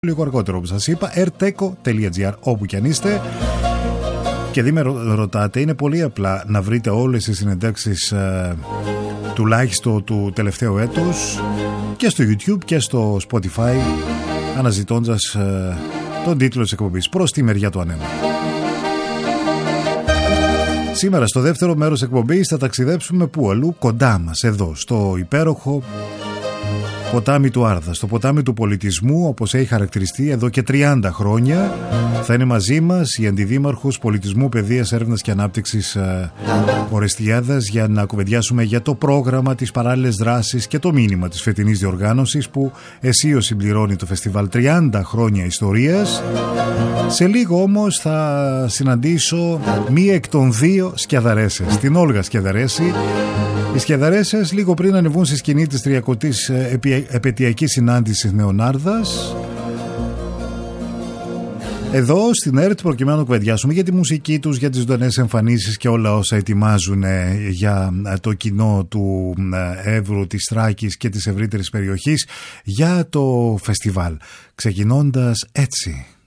λίγο αργότερο, όπως σας είπα, airteco.gr, όπου κι αν είστε. Και δει με ρωτάτε, είναι πολύ απλά να βρείτε όλες τις συνεντεύξεις τουλάχιστον του τελευταίου έτους και στο YouTube και στο Spotify, αναζητώντας τον τίτλο της εκπομπής «Προς τη μεριά του ανέμου». Σήμερα στο δεύτερο μέρος της εκπομπής θα ταξιδέψουμε πού αλλού, κοντά μας, εδώ στο υπέροχο ποτάμι του Άρδα, στο ποτάμι του πολιτισμού, όπως έχει χαρακτηριστεί εδώ και 30 χρόνια. Θα είναι μαζί μας η Αντιδήμαρχος Πολιτισμού, Παιδείας, Έρευνας και Ανάπτυξης Ορεστιάδας για να κουβεντιάσουμε για το πρόγραμμα, τις παράλληλες δράσεις και το μήνυμα της φετινής διοργάνωσης που αισίως συμπληρώνει το φεστιβάλ 30 χρόνια ιστορίας. Σε λίγο όμως θα συναντήσω μία εκ των δύο Σκιαδαρέσες, την Όλγα Σκιαδαρέση. Οι Σκιαδαρέσες λίγο πριν ανεβούν στη σκηνή της 30ης επετειακής συνάντησης Νεονάρδας εδώ στην ΕΡΤ, προκειμένου να κουβεντιάσουμε για τη μουσική τους, για τις ζωντανές εμφανίσεις και όλα όσα ετοιμάζουν για το κοινό του Εύρου, της Θράκης και της ευρύτερης περιοχής για το φεστιβάλ. Ξεκινώντας έτσι.